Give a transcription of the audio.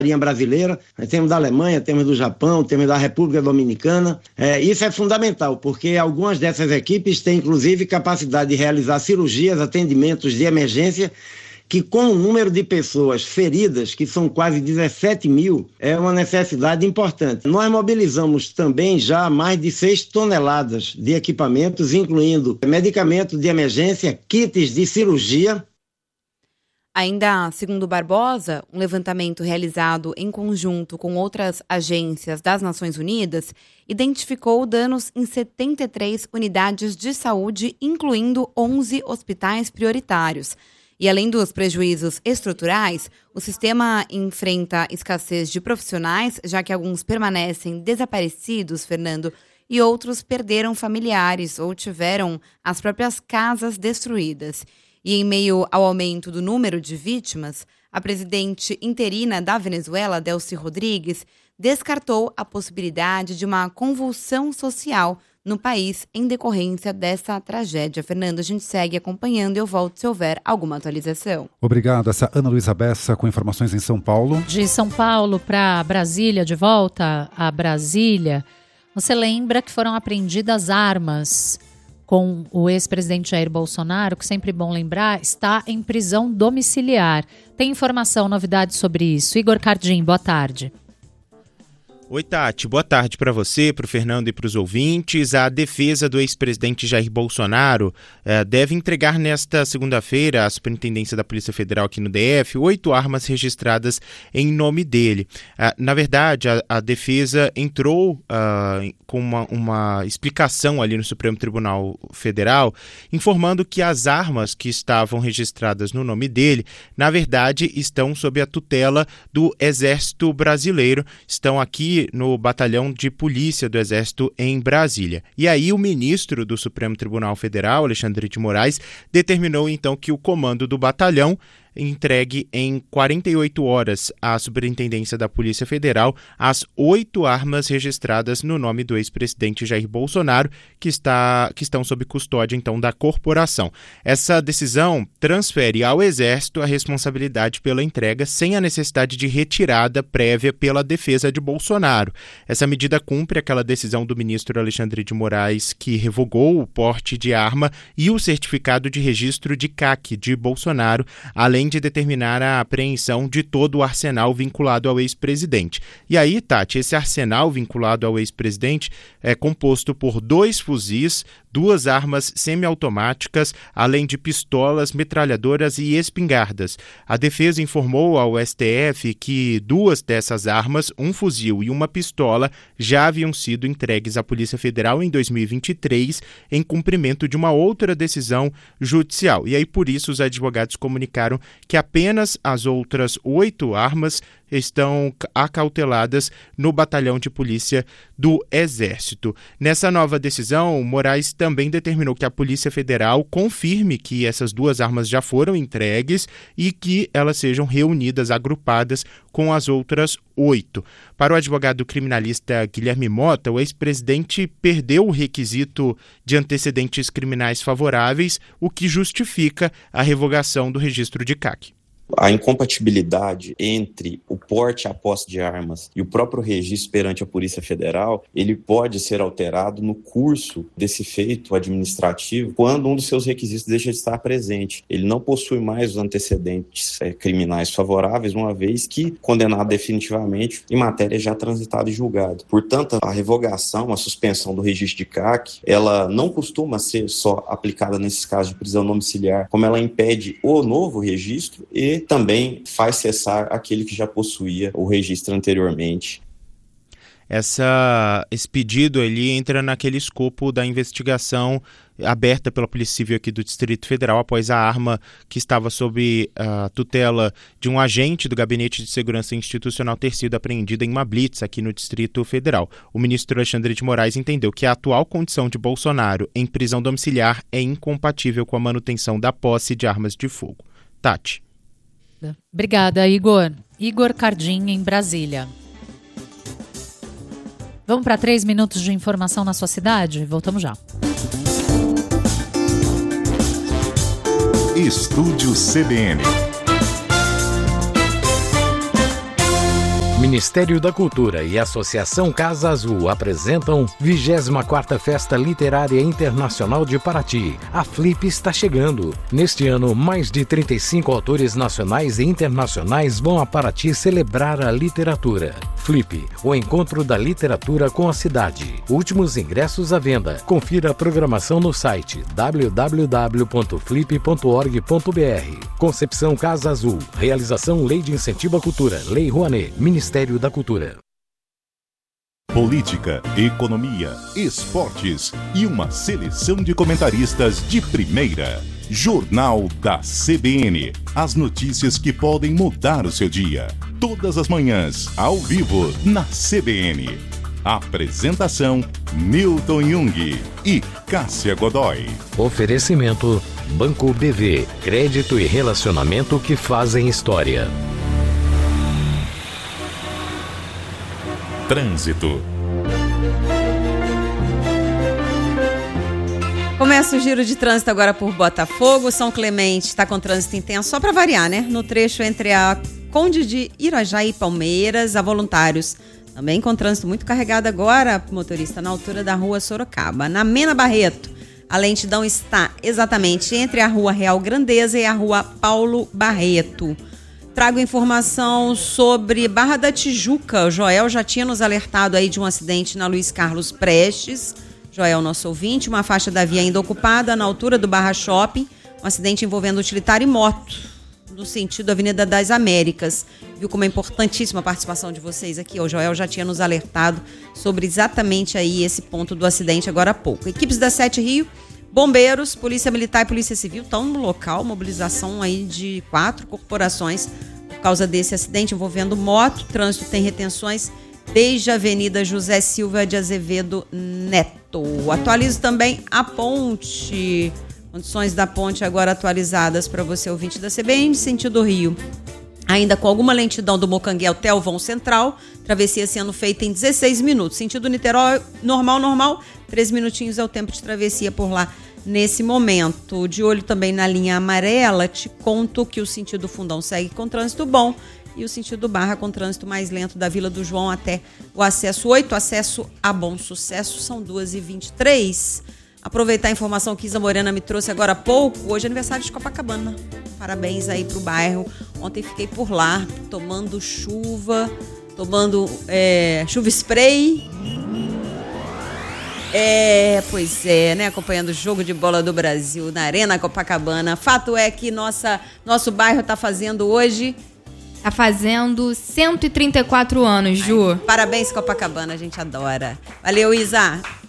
Marinha Brasileira, nós temos da Alemanha, temos do Japão, temos da República Dominicana. Isso é fundamental, porque algumas dessas equipes têm, inclusive, capacidade de realizar cirurgias, atendimentos de emergência, que com o número de pessoas feridas, que são quase 17 mil, é uma necessidade importante. Nós mobilizamos também já mais de 6 toneladas de equipamentos, incluindo medicamentos de emergência, kits de cirurgia. Ainda segundo Barbosa, um levantamento realizado em conjunto com outras agências das Nações Unidas identificou danos em 73 unidades de saúde, incluindo 11 hospitais prioritários. E além dos prejuízos estruturais, o sistema enfrenta escassez de profissionais, já que alguns permanecem desaparecidos, Fernando, e outros perderam familiares ou tiveram as próprias casas destruídas. E em meio ao aumento do número de vítimas, a presidente interina da Venezuela, Delcy Rodrigues, descartou a possibilidade de uma convulsão social no país em decorrência dessa tragédia. Fernando, a gente segue acompanhando e eu volto se houver alguma atualização. Obrigado. Essa Ana Luísa Bessa com informações em São Paulo. De São Paulo para Brasília, de volta a Brasília, você lembra que foram apreendidas armas com o ex-presidente Jair Bolsonaro, que sempre bom lembrar, está em prisão domiciliar. Tem informação, novidades sobre isso. Igor Cardim, boa tarde. Oi, Tati. Boa tarde para você, para o Fernando e para os ouvintes. A defesa do ex-presidente Jair Bolsonaro deve entregar nesta segunda-feira à Superintendência da Polícia Federal aqui no DF 8 armas registradas em nome dele. Na verdade, a defesa entrou com uma explicação ali no Supremo Tribunal Federal, informando que as armas que estavam registradas no nome dele, na verdade, estão sob a tutela do Exército Brasileiro, estão aqui no Batalhão de Polícia do Exército em Brasília. E aí o ministro do Supremo Tribunal Federal, Alexandre de Moraes, determinou então que o comando do batalhão entregue em 48 horas à Superintendência da Polícia Federal as 8 armas registradas no nome do ex-presidente Jair Bolsonaro, que estão sob custódia, então, da corporação. Essa decisão transfere ao Exército a responsabilidade pela entrega sem a necessidade de retirada prévia pela defesa de Bolsonaro. Essa medida cumpre aquela decisão do ministro Alexandre de Moraes que revogou o porte de arma e o certificado de registro de CAC de Bolsonaro, além de determinar a apreensão de todo o arsenal vinculado ao ex-presidente. E aí, Tati, esse arsenal vinculado ao ex-presidente é composto por 2 fuzis, 2 armas semiautomáticas, além de pistolas, metralhadoras e espingardas. A defesa informou ao STF que 2 dessas armas, um fuzil e uma pistola, já haviam sido entregues à Polícia Federal em 2023 em cumprimento de uma outra decisão judicial. E aí, por isso, os advogados comunicaram que apenas as outras 8 armas estão acauteladas no Batalhão de Polícia do Exército. Nessa nova decisão, Moraes também determinou que a Polícia Federal confirme que essas 2 armas já foram entregues e que elas sejam reunidas, agrupadas com as outras 8. Para o advogado criminalista Guilherme Mota, o ex-presidente perdeu o requisito de antecedentes criminais favoráveis, o que justifica a revogação do registro de CAC. A incompatibilidade entre o porte e a posse de armas e o próprio registro perante a Polícia Federal, ele pode ser alterado no curso desse feito administrativo quando um dos seus requisitos deixa de estar presente. Ele não possui mais os antecedentes criminais favoráveis, uma vez que condenado definitivamente em matéria já transitada e julgada. Portanto, a revogação, a suspensão do registro de CAC, ela não costuma ser só aplicada nesses casos de prisão domiciliar, como ela impede o novo registro e também faz cessar aquele que já possuía o registro anteriormente. Esse pedido ele entra naquele escopo da investigação aberta pela Polícia Civil aqui do Distrito Federal após a arma que estava sob a tutela de um agente do Gabinete de Segurança Institucional ter sido apreendida em uma blitz aqui no Distrito Federal. O ministro Alexandre de Moraes entendeu que a atual condição de Bolsonaro em prisão domiciliar é incompatível com a manutenção da posse de armas de fogo. Tati. Obrigada, Igor. Igor Cardim, em Brasília. Vamos para 3 minutos de informação na sua cidade? Voltamos já. Estúdio CBN. Ministério da Cultura e Associação Casa Azul apresentam 24ª Festa Literária Internacional de Paraty. A Flip está chegando. Neste ano, mais de 35 autores nacionais e internacionais vão a Paraty celebrar a literatura. Flip, o encontro da literatura com a cidade. Últimos ingressos à venda. Confira a programação no site www.flip.org.br. Concepção Casa Azul. Realização Lei de Incentivo à Cultura. Lei Rouanet. Ministério da Cultura. Política, economia, esportes e uma seleção de comentaristas de primeira. Jornal da CBN. As notícias que podem mudar o seu dia. Todas as manhãs, ao vivo, na CBN. Apresentação: Milton Jung e Cássia Godoy. Oferecimento: Banco BV. Crédito e relacionamento que fazem história. Trânsito. Começa o giro de trânsito agora por Botafogo. São Clemente está com trânsito intenso, só para variar, né? No trecho entre a Conde de Irajá e Palmeiras, a Voluntários. Também com trânsito muito carregado agora, motorista, na altura da rua Sorocaba. Na Mena Barreto, a lentidão está exatamente entre a rua Real Grandeza e a rua Paulo Barreto. Trago informação sobre Barra da Tijuca. O Joel já tinha nos alertado aí de um acidente na Luiz Carlos Prestes. Joel, nosso ouvinte, uma faixa da via ainda ocupada na altura do Barra Shopping. Um acidente envolvendo utilitário e moto, no sentido Avenida das Américas. Viu como é importantíssima a participação de vocês aqui? O Joel já tinha nos alertado sobre exatamente aí esse ponto do acidente agora há pouco. Equipes da 7 Rio, bombeiros, Polícia Militar e Polícia Civil estão no local, mobilização aí de 4 corporações por causa desse acidente envolvendo moto. Trânsito tem retenções desde a Avenida José Silva de Azevedo Neto. Atualizo também a ponte. Condições da ponte agora atualizadas para você, ouvinte da CBN, sentido Rio. Ainda com alguma lentidão do Mocanguel até o vão central, travessia sendo feita em 16 minutos. Sentido Niterói, normal, 3 minutinhos é o tempo de travessia por lá nesse momento. De olho também na linha amarela, te conto que o sentido Fundão segue com trânsito bom e o sentido Barra com trânsito mais lento da Vila do João até o acesso 8, acesso a Bom Sucesso, são 2h23. Aproveitar a informação que Isa Morena me trouxe agora há pouco. Hoje é aniversário de Copacabana. Parabéns aí pro bairro. Ontem fiquei por lá, tomando chuva spray. Pois é, né? Acompanhando o jogo de bola do Brasil na Arena Copacabana. Fato é que nosso bairro tá fazendo hoje... Tá fazendo 134 anos, Ju. Parabéns, Copacabana, a gente adora. Valeu, Isa.